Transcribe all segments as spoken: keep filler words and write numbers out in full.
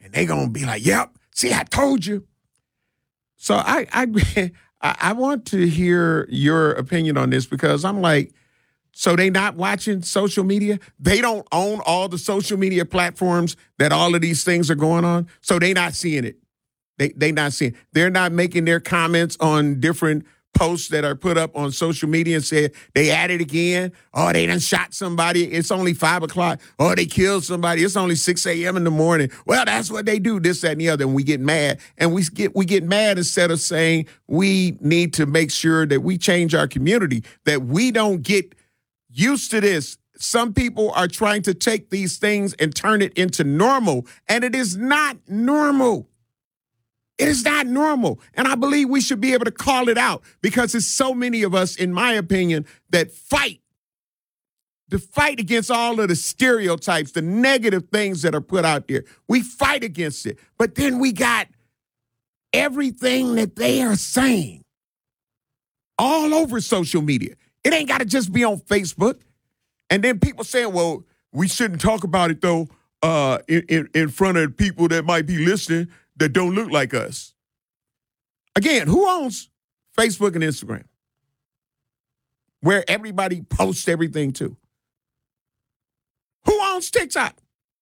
and they going to be like, yep, see, I told you. So I, I, I want to hear your opinion on this because I'm like, so they not watching social media? They don't own all the social media platforms that all of these things are going on, so they not seeing it. They they not seeing. They're not making their comments on different posts that are put up on social media and say they at it again. Oh, they done shot somebody. It's only five o'clock. Oh, they killed somebody. It's only six a.m. in the morning. Well, that's what they do, this, that, and the other. And we get mad. And we get we get mad instead of saying we need to make sure that we change our community, that we don't get used to this. Some people are trying to take these things and turn it into normal, and it is not normal. It is not normal. And I believe we should be able to call it out because there's so many of us, in my opinion, that fight, to fight against all of the stereotypes, the negative things that are put out there. We fight against it. But then we got everything that they are saying all over social media. It ain't got to just be on Facebook. And then people saying, well, we shouldn't talk about it, though, uh, in, in, in front of people that might be listening that don't look like us. Again, who owns Facebook and Instagram? Where everybody posts everything to. Who owns TikTok?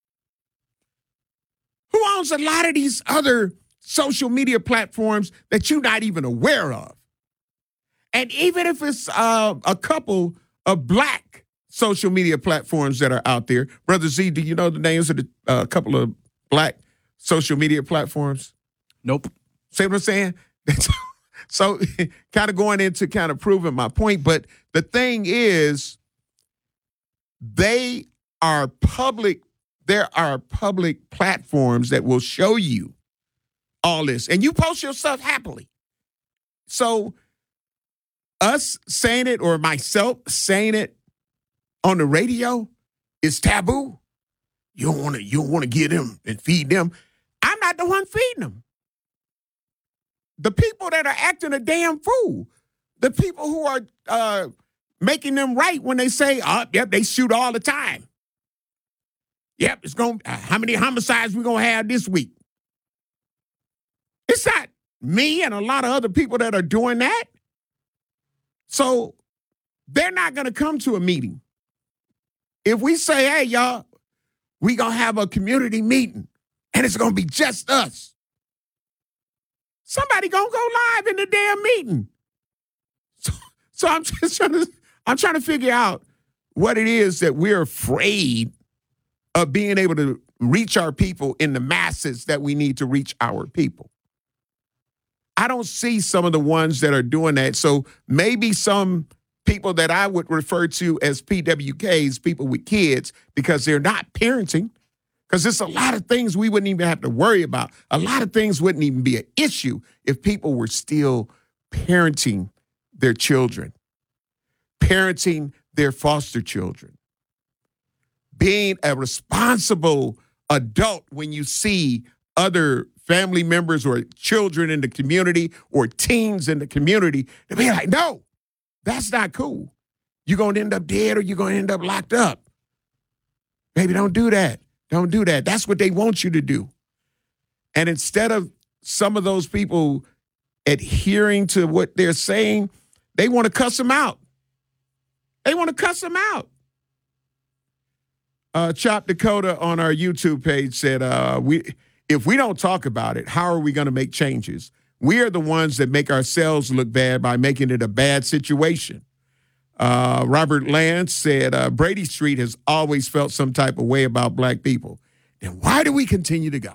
Who owns a lot of these other social media platforms that you're not even aware of? And even if it's uh, a couple of black social media platforms that are out there, Brother Z, do you know the names of the uh, couple of black social media platforms? Nope. See what I'm saying? So kind of going into kind of proving my point. But the thing is, they are public. There are public platforms that will show you all this. And you post your stuff happily. So us saying it or myself saying it on the radio is taboo. You don't want to, you don't want to give them and feed them. I'm not the one feeding them. The people that are acting a damn fool, the people who are uh, making them right when they say, oh, yep, they shoot all the time. Yep, it's going. Uh, how many homicides we gonna have this week? It's not me and a lot of other people that are doing that. So they're not gonna come to a meeting. If we say, hey, y'all, we gonna have a community meeting, and it's gonna be just us. Somebody gonna go live in the damn meeting. So, so I'm just trying to, I'm trying to figure out what it is that we're afraid of being able to reach our people in the masses that we need to reach our people. I don't see some of the ones that are doing that. So maybe some people that I would refer to as P W Ks, people with kids, because they're not parenting. Because there's a lot of things we wouldn't even have to worry about. A lot of things wouldn't even be an issue if people were still parenting their children, parenting their foster children, being a responsible adult when you see other family members or children in the community or teens in the community to be like, no, that's not cool. You're going to end up dead or you're going to end up locked up. Baby, don't do that. Don't do that. That's what they want you to do. And instead of some of those people adhering to what they're saying, they want to cuss them out. They want to cuss them out. Uh, Chop Dakota on our YouTube page said, uh, "We if we don't talk about it, how are we going to make changes? We are the ones that make ourselves look bad by making it a bad situation." Uh, Robert Lance said, uh, Brady Street has always felt some type of way about black people. Then why do we continue to go?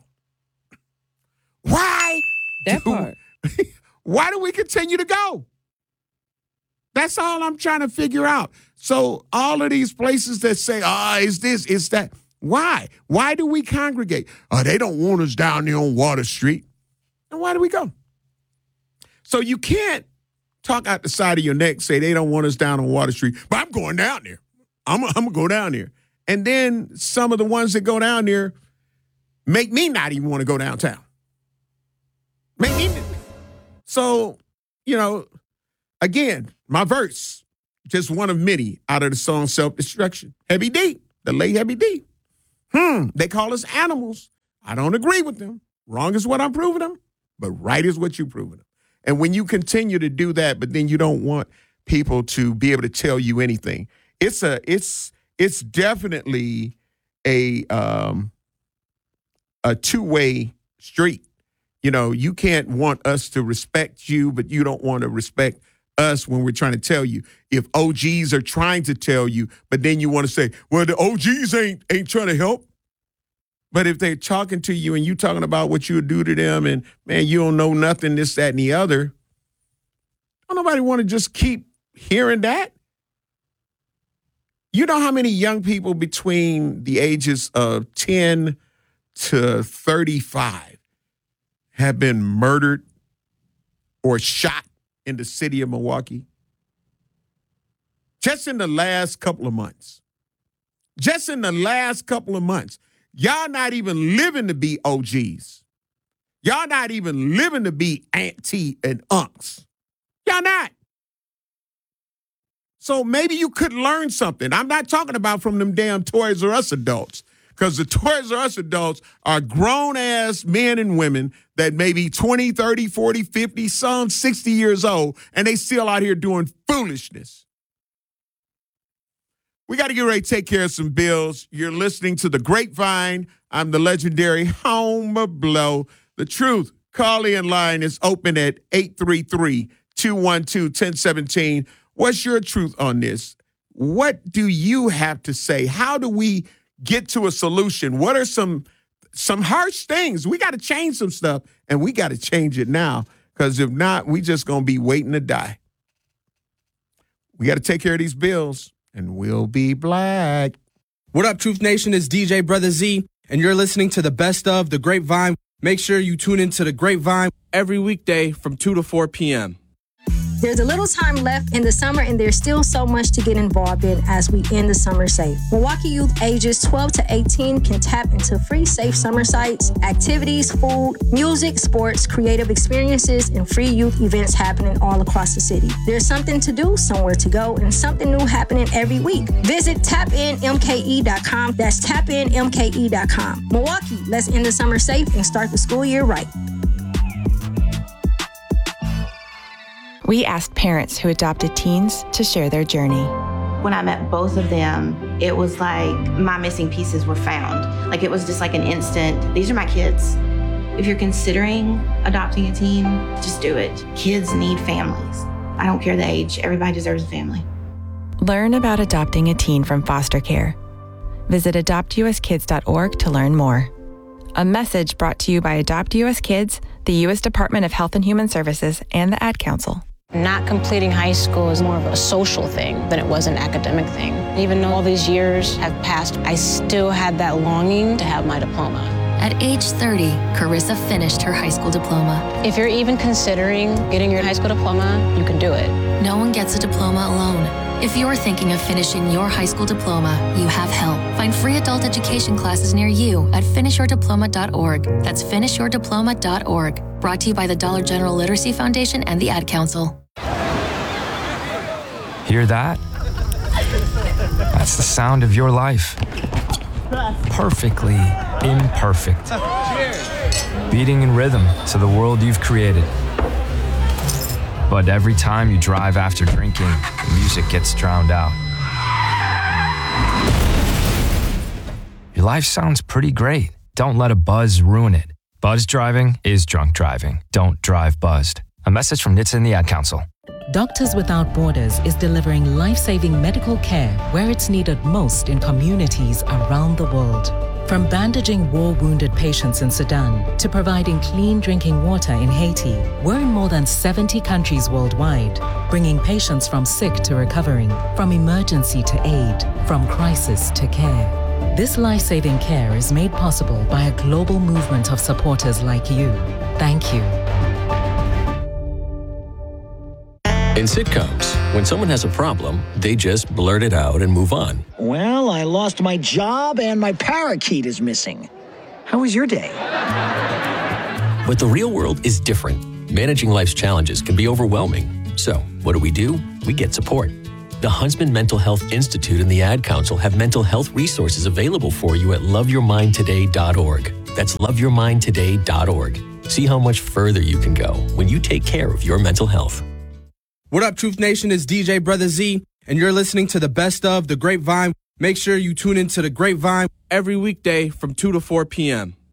Why? That do, part. Why do we continue to go? That's all I'm trying to figure out. So all of these places that say, ah, oh, is this, is that. Why? Why do we congregate? Oh, they don't want us down there on Water Street. And why do we go? So you can't talk out the side of your neck, say they don't want us down on Water Street, but I'm going down there. I'm, I'm going to go down there. And then some of the ones that go down there make me not even want to go downtown. Make me. So, you know, again, my verse, just one of many out of the song Self-Destruction. Heavy D, the late Heavy D. Hmm, they call us animals. I don't agree with them. Wrong is what I'm proving them, but right is what you're proving them. And when you continue to do that, but then you don't want people to be able to tell you anything, it's a it's it's definitely a um, a two-way street. You know, you can't want us to respect you, but you don't want to respect us when we're trying to tell you. If O Gs are trying to tell you, but then you want to say, well, the O Gs ain't ain't trying to help. But if they're talking to you and you talking about what you would do to them and, man, you don't know nothing, this, that, and the other, don't nobody want to just keep hearing that? You know how many young people between the ages of ten to thirty-five have been murdered or shot in the city of Milwaukee? Just in the last couple of months. Just in the last couple of months. Y'all not even living to be O Gs. Y'all not even living to be auntie and unks. Y'all not. So maybe you could learn something. I'm not talking about from them damn Toys R Us adults, because the Toys R Us adults are grown-ass men and women that may be twenty, thirty, forty, fifty, some sixty years old, and they still out here doing foolishness. We got to get ready to take care of some bills. You're listening to The Grapevine. I'm the legendary Homer Blow. The Truth call-in line is open at eight three three, two one two, one zero one seven. What's your truth on this? What do you have to say? How do we get to a solution? What are some some harsh things? We got to change some stuff, and we got to change it now, because if not, we just going to be waiting to die. We got to take care of these bills, and we'll be black. What up, Truth Nation? It's D J Brother Z, and you're listening to the best of The Grapevine. Make sure you tune into The Grapevine every weekday from two to four p.m. There's a little time left in the summer, and there's still so much to get involved in as we end the summer safe. Milwaukee youth ages twelve to eighteen can tap into free safe summer sites, activities, food, music, sports, creative experiences, and free youth events happening all across the city. There's something to do, somewhere to go, and something new happening every week. Visit tap in m k e dot com. That's tap in m k e dot com. Milwaukee, let's end the summer safe and start the school year right. We asked parents who adopted teens to share their journey. When I met both of them, it was like my missing pieces were found. Like it was just like an instant, these are my kids. If you're considering adopting a teen, just do it. Kids need families. I don't care the age, everybody deserves a family. Learn about adopting a teen from foster care. Visit adopt u s kids dot org to learn more. A message brought to you by Adopt U S Kids, the U S Department of Health and Human Services, and the Ad Council. Not completing high school is more of a social thing than it was an academic thing. Even though all these years have passed, I still had that longing to have my diploma. At age thirty, Carissa finished her high school diploma. If you're even considering getting your high school diploma, you can do it. No one gets a diploma alone. If you're thinking of finishing your high school diploma, you have help. Find free adult education classes near you at finish your diploma dot org. That's finish your diploma dot org. Brought to you by the Dollar General Literacy Foundation and the Ad Council. Hear that? That's the sound of your life. Perfectly imperfect. Beating in rhythm to the world you've created. But every time you drive after drinking, the music gets drowned out. Your life sounds pretty great. Don't let a buzz ruin it. Buzz driving is drunk driving. Don't drive buzzed. A message from N H T S A and the Ad Council. Doctors Without Borders is delivering life-saving medical care where it's needed most in communities around the world. From bandaging war-wounded patients in Sudan to providing clean drinking water in Haiti, we're in more than seventy countries worldwide, bringing patients from sick to recovering, from emergency to aid, from crisis to care. This life-saving care is made possible by a global movement of supporters like you. Thank you. In sitcoms, when someone has a problem, they just blurt it out and move on. Well, I lost my job and my parakeet is missing. How was your day? But the real world is different. Managing life's challenges can be overwhelming. So, what do we do? We get support. The Huntsman Mental Health Institute and the Ad Council have mental health resources available for you at love your mind today dot org. That's love your mind today dot org. See how much further you can go when you take care of your mental health. What up, Truth Nation? It's D J Brother Z, and you're listening to the best of The Grapevine. Make sure you tune into The Grapevine every weekday from two to four p.m.